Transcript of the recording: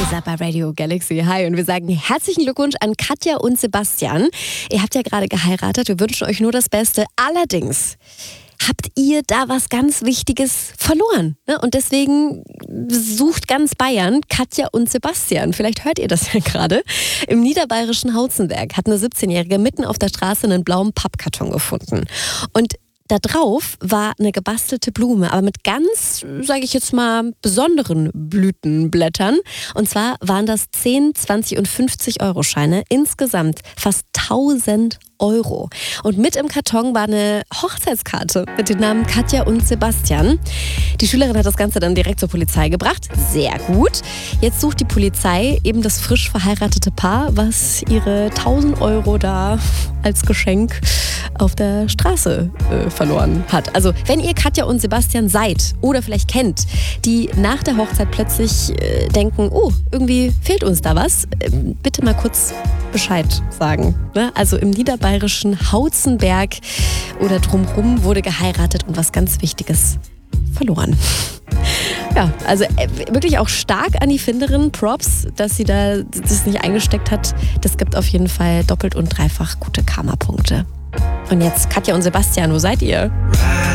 seid bei Radio Galaxy. Hi, und wir sagen herzlichen Glückwunsch an Katja und Sebastian. Ihr habt ja gerade geheiratet, wir wünschen euch nur das Beste. Allerdings habt ihr da was ganz Wichtiges verloren. Ne? Und deswegen sucht ganz Bayern Katja und Sebastian. Vielleicht hört ihr das ja gerade. Im niederbayerischen Hauzenberg hat eine 17-Jährige mitten auf der Straße einen blauen Pappkarton gefunden. Und da drauf war eine gebastelte Blume, aber mit ganz, sage ich jetzt mal, besonderen Blütenblättern. Und zwar waren das 10, 20 und 50 Euro Scheine. Insgesamt fast 1000 Euro. Und mit im Karton war eine Hochzeitskarte mit den Namen Katja und Sebastian. Die Schülerin hat das Ganze dann direkt zur Polizei gebracht. Sehr gut. Jetzt sucht die Polizei eben das frisch verheiratete Paar, was ihre 1000 Euro da als Geschenk auf der Straße verloren hat. Also wenn ihr Katja und Sebastian seid oder vielleicht kennt, die nach der Hochzeit plötzlich denken, oh, irgendwie fehlt uns da was, bitte mal kurz Bescheid sagen. Ne? Also im niederbayerischen Hauzenberg oder drumherum wurde geheiratet und was ganz Wichtiges verloren. Ja, also wirklich auch stark an die Finderin. Props, dass sie da das nicht eingesteckt hat. Das gibt auf jeden Fall doppelt und dreifach gute Karma-Punkte. Und jetzt Katja und Sebastian, wo seid ihr?